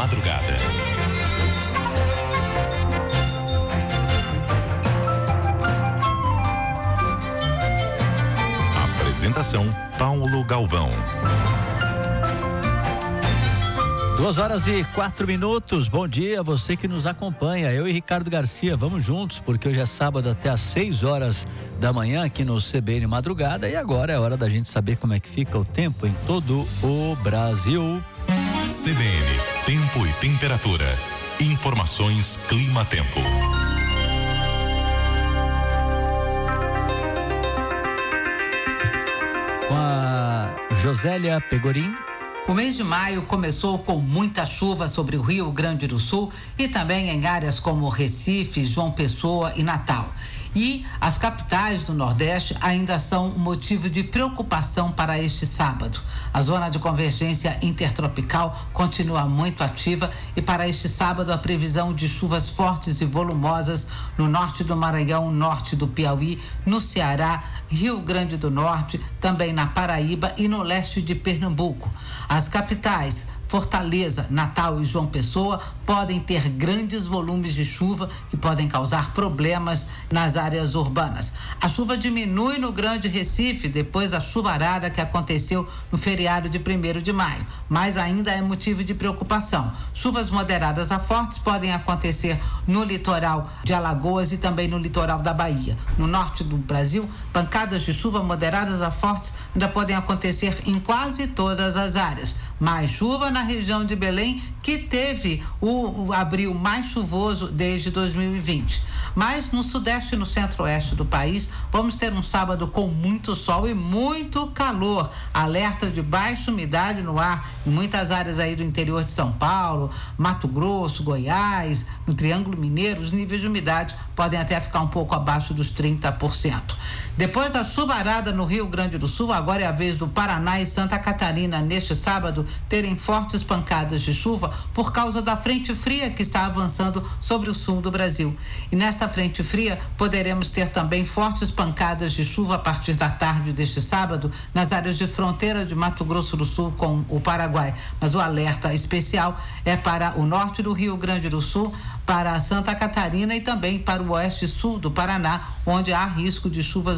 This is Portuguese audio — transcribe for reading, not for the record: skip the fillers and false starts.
madrugada. Apresentação: Paulo Galvão. 2h04. Bom dia a você que nos acompanha. Eu e Ricardo Garcia, vamos juntos, porque hoje é sábado até às 6h da manhã aqui no CBN Madrugada. E agora é hora da gente saber como é que fica o tempo em todo o Brasil. CBN, tempo e temperatura. Informações Clima-Tempo. Com a Josélia Pegorim. O mês de maio começou com muita chuva sobre o Rio Grande do Sul e também em áreas como Recife, João Pessoa e Natal. E as capitais do Nordeste ainda são um motivo de preocupação para este sábado. A zona de convergência intertropical continua muito ativa e para este sábado a previsão de chuvas fortes e volumosas no norte do Maranhão, norte do Piauí, no Ceará, Rio Grande do Norte, também na Paraíba e no leste de Pernambuco. As capitais Fortaleza, Natal e João Pessoa podem ter grandes volumes de chuva que podem causar problemas nas áreas urbanas. A chuva diminui no Grande Recife depois da chuvarada que aconteceu no feriado de 1º de maio, mas ainda é motivo de preocupação. Chuvas moderadas a fortes podem acontecer no litoral de Alagoas e também no litoral da Bahia. No norte do Brasil, pancadas de chuva moderadas a fortes ainda podem acontecer em quase todas as áreas. Mais chuva na região de Belém, que teve o abril mais chuvoso desde 2020. Mas no sudeste e no centro-oeste do país, vamos ter um sábado com muito sol e muito calor. Alerta de baixa umidade no ar em muitas áreas aí do interior de São Paulo, Mato Grosso, Goiás, no Triângulo Mineiro, os níveis de umidade podem até ficar um pouco abaixo dos 30%. Depois da chuvarada no Rio Grande do Sul, agora é a vez do Paraná e Santa Catarina neste sábado terem fortes pancadas de chuva por causa da frente fria que está avançando sobre o sul do Brasil. E nesta frente fria poderemos ter também fortes pancadas de chuva a partir da tarde deste sábado nas áreas de fronteira de Mato Grosso do Sul com o Paraguai. Mas o alerta especial é para o norte do Rio Grande do Sul, para Santa Catarina e também para o oeste e sul do Paraná, onde há risco de chuvas